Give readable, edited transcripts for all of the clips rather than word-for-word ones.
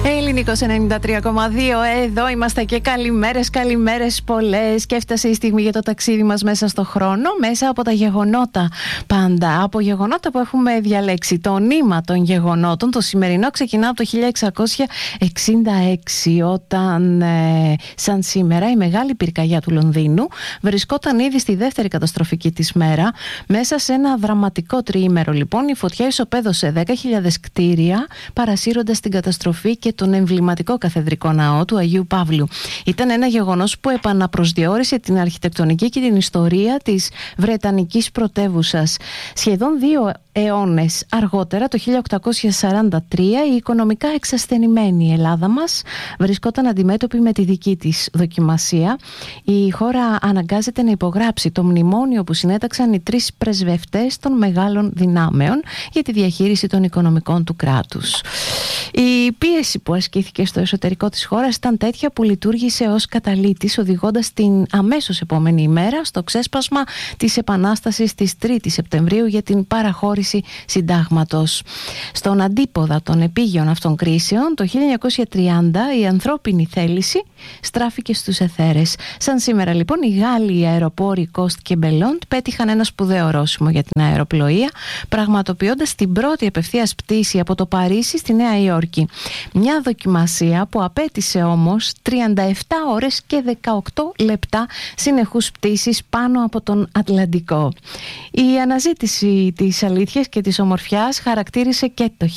Ελληνικός 93,2. Εδώ είμαστε και καλημέρες πολλές. Και έφτασε η στιγμή για το ταξίδι μας μέσα στο χρόνο, μέσα από τα γεγονότα. Πάντα από γεγονότα που έχουμε διαλέξει. Το νήμα των γεγονότων, το σημερινό, ξεκινά από το 1666, όταν σαν σήμερα η μεγάλη πυρκαγιά του Λονδίνου βρισκόταν ήδη στη δεύτερη καταστροφική της μέρα. Μέσα σε ένα δραματικό τριήμερο, λοιπόν, η φωτιά ισοπαίδωσε 10.000 κτίρια, παρασύροντας την καταστροφή και τον εμβληματικό καθεδρικό ναό του Αγίου Παύλου. Ήταν ένα γεγονός που επαναπροσδιορίσε την αρχιτεκτονική και την ιστορία της Βρετανικής πρωτεύουσας. Σχεδόν 2 αιώνες αργότερα, το 1843, η οικονομικά εξασθενημένη Ελλάδα μας βρισκόταν αντιμέτωπη με τη δική της δοκιμασία. Η χώρα αναγκάζεται να υπογράψει το μνημόνιο που συνέταξαν οι 3 πρεσβευτές των μεγάλων δυνάμεων για τη διαχείριση των οικονομικών του κράτους. Η πίεση που ασκήθηκε στο εσωτερικό της χώρας ήταν τέτοια που λειτουργήσε ως καταλύτης, οδηγώντας την αμέσως επόμενη ημέρα στο ξέσπασμα της Επανάστασης της 3ης Σεπτεμβρίου για την παραχώρηση συντάγματος. Στον αντίποδα των επίγειων αυτών κρίσεων, το 1930 η ανθρώπινη θέληση στράφηκε στους αιθέρες. Σαν σήμερα, λοιπόν, οι Γάλλοι αεροπόροι Κόστ και Μπελόντ πέτυχαν ένα σπουδαίο ορόσημο για την αεροπλοεία, πραγματοποιώντας την πρώτη απευθείας πτήση από το Παρίσι στη Νέα Υόρκη. Μια δοκιμασία που απέτησε όμως 37 ώρες και 18 λεπτά συνεχούς πτήσης πάνω από τον Ατλαντικό. Η αναζήτηση της αλήθειας και της ομορφιάς χαρακτήρισε και το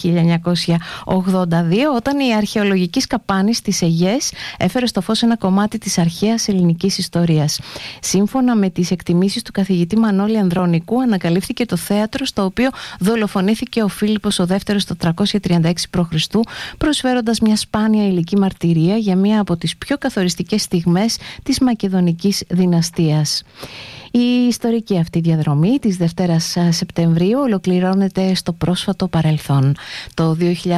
1982, όταν η αρχαιολογική σκαπάνη στις Αιγές έφερε στο φως ένα κομμάτι της αρχαίας ελληνικής ιστορίας. Σύμφωνα με τις εκτιμήσεις του καθηγητή Μανώλη Ανδρονικού, ανακαλύφθηκε το θέατρο στο οποίο δολοφονήθηκε ο Φίλιππος ο δεύτερος το 336 π.Χ., προσφέροντας μια σπάνια υλική μαρτυρία για μία από τις πιο καθοριστικές στιγμές της Μακεδονικής δυναστείας. Η ιστορική αυτή διαδρομή της Δευτέρας Σεπτεμβρίου ολοκληρώνεται στο πρόσφατο παρελθόν. Το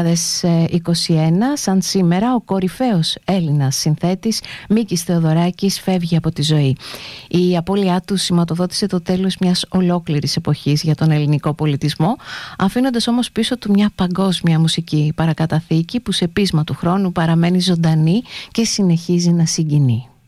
2021, σαν σήμερα, ο κορυφαίος Έλληνας συνθέτης Μίκης Θεοδωράκης φεύγει από τη ζωή. Η απώλειά του σηματοδότησε το τέλος μιας ολόκληρης εποχής για τον ελληνικό πολιτισμό, αφήνοντας όμως πίσω του μια παγκόσμια μουσική παρακαταθήκη που σε πείσμα του χρόνου παραμένει ζωντανή και συνεχίζει να συγκινεί.